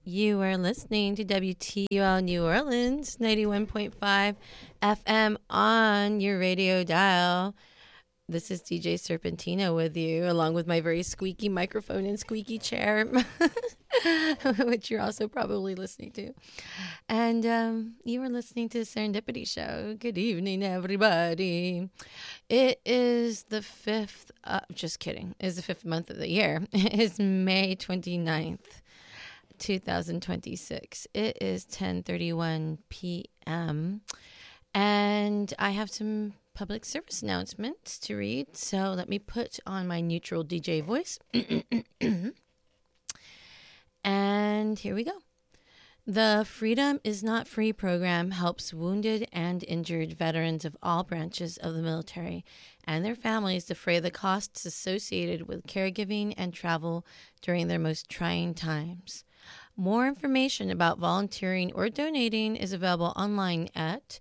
You are listening to WTUL New Orleans, 91.5 FM on your radio dial. This is DJ Serpentina with you, along with my very squeaky microphone and squeaky chair, which you're also probably listening to. And you are listening to the Serendipity Show. Good evening, everybody. It is the fifth, just kidding, it's the fifth month of the year. It is May 29th, 2026. It is 10:31 p.m. And I have some public service announcements to read. So let me put on my neutral DJ voice. And here we go. The Freedom is Not Free program helps wounded and injured veterans of all branches of the military and their families defray the costs associated with caregiving and travel during their most trying times. More information about volunteering or donating is available online at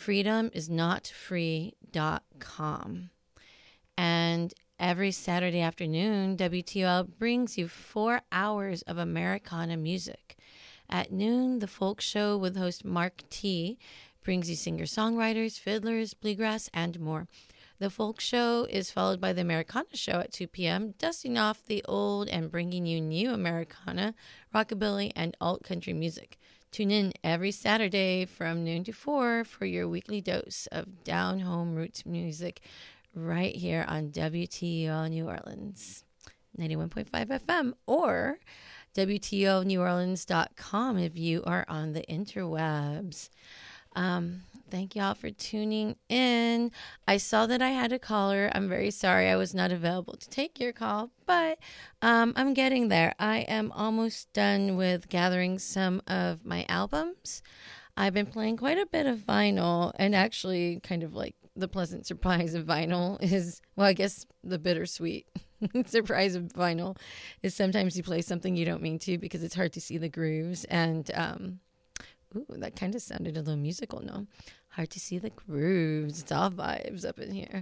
freedomisnotfree.com. And every Saturday afternoon, WTL brings you 4 hours of Americana music. At noon, the Folk Show with host Mark T. brings you singer-songwriters, fiddlers, bluegrass, and more. The Folk Show is followed by the Americana Show at 2 p.m., dusting off the old and bringing you new Americana, rockabilly, and alt-country music. Tune in every Saturday from noon to 4 for your weekly dose of down-home roots music right here on WTL New Orleans, 91.5 FM, or WTONewOrleans.com if you are on the interwebs. Thank y'all for tuning in. I saw that I had a caller. I'm very sorry I was not available to take your call, but I'm getting there. I am almost done with gathering some of my albums. I've been playing quite a bit of vinyl, and actually kind of like the pleasant surprise of vinyl is, well, I guess the bittersweet surprise of vinyl is sometimes you play something you don't mean to because it's hard to see the grooves. And, ooh, that kind of sounded a little musical, no? Hard to see the grooves. It's all vibes up in here.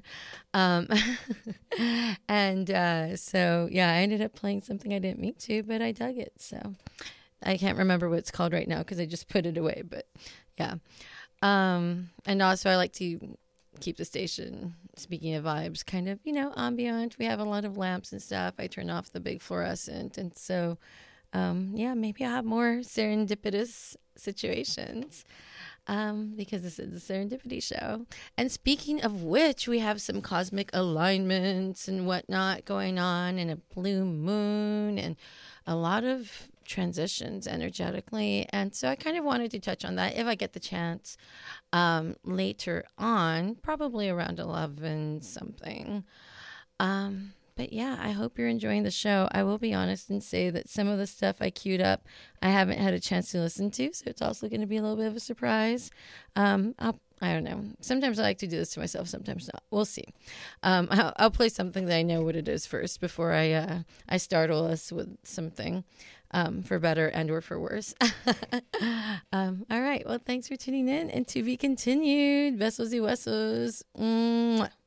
So, yeah, I ended up playing something I didn't mean to, but I dug it. So I can't remember what it's called right now because I just put it away. But, yeah. And also I like to keep the station, speaking of vibes, kind of, ambient. We have a lot of lamps and stuff. I turn off the big fluorescent. And so, maybe I'll have more serendipitous situations because this is the Serendipity Show. And speaking of which, we have some cosmic alignments and whatnot going on, and a blue moon and a lot of transitions energetically. And so I kind of wanted to touch on that if I get the chance later on, probably around 11 something. But yeah, I hope you're enjoying the show. I will be honest and say that some of the stuff I queued up, I haven't had a chance to listen to, so it's also going to be a little bit of a surprise. I don't know. Sometimes I like to do this to myself, sometimes not. We'll see. I'll play something that I know what it is first before I startle us with something, for better and or for worse. All right. Well, thanks for tuning in, and to be continued. Besos y huesos. Mwah.